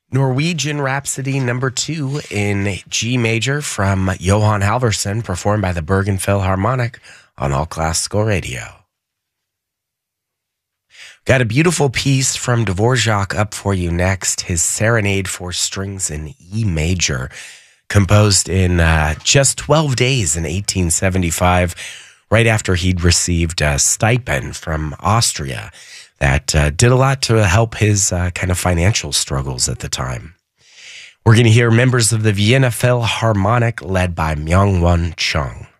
Norwegian Rhapsody number 2 in G major from Johan Halvorsen, performed by the Bergen Philharmonic on All Classical Radio. Got a beautiful piece from Dvorak up for you next, his Serenade for Strings in E major, composed in just 12 days in 1875, right after he'd received a stipend from Austria that did a lot to help his kind of financial struggles at the time. We're going to hear members of the Vienna Philharmonic led by Myung-Whun Chung.